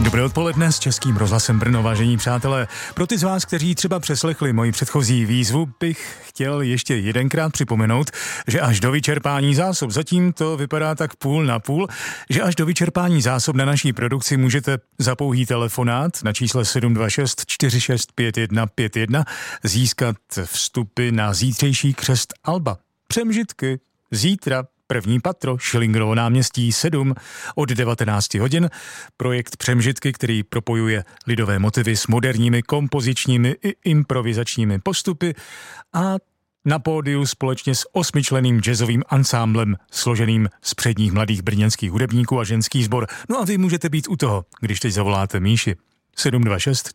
dobré odpoledne s Českým rozhlasem Brno, vážení přátelé. Pro ty z vás, kteří třeba přeslechli moji předchozí výzvu, bych chtěl ještě jedenkrát připomenout, že až do vyčerpání zásob, zatím to vypadá tak půl na půl, že až do vyčerpání zásob na naší produkci můžete za pouhý telefonát na čísle 726 465151 získat vstupy na zítřejší křest Alba. Přemžitky zítra. První patro, Schillingerovo náměstí 7 od 19 hodin. Projekt Přemžitky, který propojuje lidové motivy s moderními kompozičními i improvizačními postupy a na pódiu společně s 8členným jazzovým ansámblem složeným z předních mladých brněnských hudebníků a ženský sbor. No a vy můžete být u toho, když teď zavoláte Míši. 726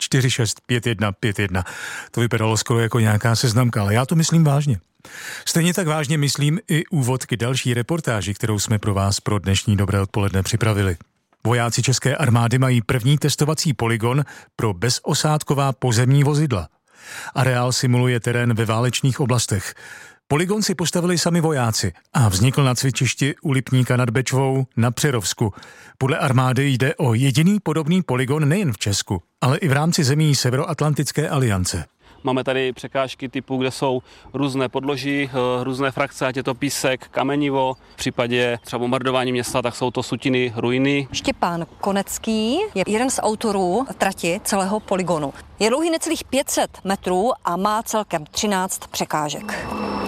465151. To vypadalo skoro jako nějaká seznamka, ale já to myslím vážně. Stejně tak vážně myslím i úvod k další reportáži, kterou jsme pro vás pro dnešní dobré odpoledne připravili. Vojáci České armády mají první testovací polygon pro bezosádková pozemní vozidla. Areál simuluje terén ve válečných oblastech. Polygon si postavili sami vojáci a vznikl na cvičišti u Lipníka nad Bečvou na Přerovsku. Podle armády jde o jediný podobný polygon nejen v Česku, ale i v rámci zemí Severoatlantické aliance. Máme tady překážky typu, kde jsou různé podloží, různé frakce, ať je to písek, kamenivo. V případě třeba bombardování města, tak jsou to sutiny, ruiny. Štěpán Konecký je jeden z autorů trati celého polygonu. Je dlouhý necelých 500 metrů a má celkem 13 překážek.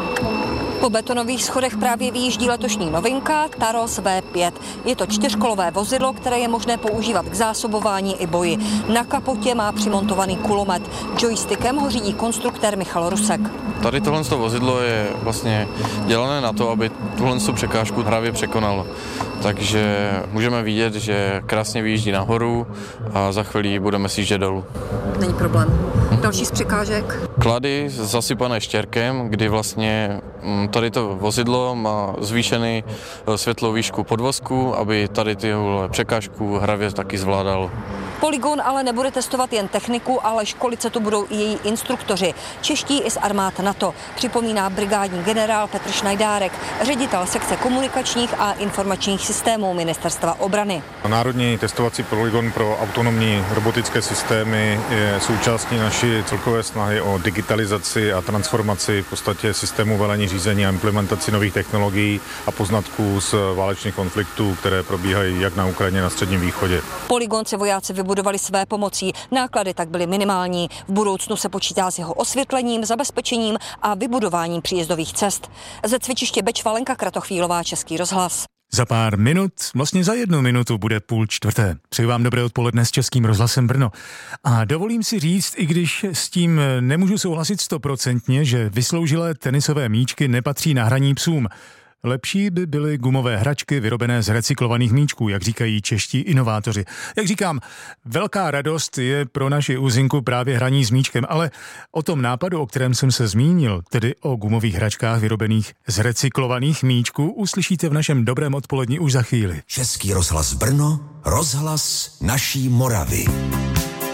Po betonových schodech právě vyjíždí letošní novinka Taros V5. Je to čtyřkolové vozidlo, které je možné používat k zásobování i boji. Na kapotě má přimontovaný kulomet. Joystickem ho řídí konstruktér Michal Rusek. Tady tohle vozidlo je vlastně dělané na to, aby tuhle překážku hravě překonalo. Takže můžeme vidět, že krásně vyjíždí nahoru a za chvíli budeme sjíždět dolů. Není problém. Další z překážek? Klady zasypané štěrkem, kdy vlastně tady to vozidlo má zvýšený světlou výšku podvozku, aby tady tyhle překážku hravě taky zvládal. Polygon ale nebude testovat jen techniku, ale školit se tu budou i její instruktoři. Čeští i z armád NATO, připomíná brigádní generál Petr Šnajdárek, ředitel sekce komunikačních a informačních systémů Ministerstva obrany. Národní testovací polygon pro autonomní robotické systémy je součástí naší celkové snahy o digitalizaci a transformaci v podstatě systému velení řízení a implementaci nových technologií a poznatků z válečných konfliktů, které probíhají jak na Ukrajině, na Středním východě. Polygon se vojáci vybudovali své pomocí, náklady tak byly minimální. V budoucnu se počítá s jeho osvětlením, zabezpečením a vybudováním příjezdových cest. Ze cvičiště Bečva Lenka Kratochvílová, Český rozhlas. Za pár minut, vlastně za 1 minutu bude 3:30. Přeji vám dobré odpoledne s Českým rozhlasem Brno. A dovolím si říct, i když s tím nemůžu souhlasit 100%, že vysloužilé tenisové míčky nepatří na hraní psům. Lepší by byly gumové hračky vyrobené z recyklovaných míčků, jak říkají čeští inovátoři. Jak říkám, velká radost je pro naši uzinku právě hraní s míčkem, ale o tom nápadu, o kterém jsem se zmínil, tedy o gumových hračkách vyrobených z recyklovaných míčků, uslyšíte v našem dobrém odpoledni už za chvíli. Český rozhlas Brno, rozhlas naší Moravy.